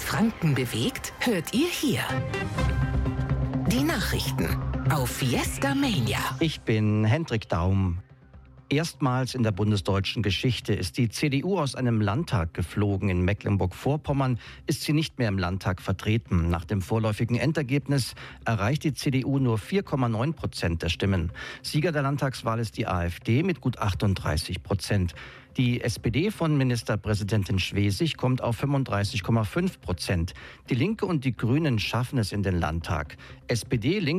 Franken bewegt, hört ihr hier. Die Nachrichten auf Fiesta Mania. Ich bin Hendrik Daum. Erstmals in der bundesdeutschen Geschichte ist die CDU aus einem Landtag geflogen. In Mecklenburg-Vorpommern ist sie nicht mehr im Landtag vertreten. Nach dem vorläufigen Endergebnis erreicht die CDU nur 4,9% der Stimmen. Sieger der Landtagswahl ist die AfD mit gut 38%. Die SPD von Ministerpräsidentin Schwesig kommt auf 35,5%. Die Linke und die Grünen schaffen es in den Landtag. SPD, Linke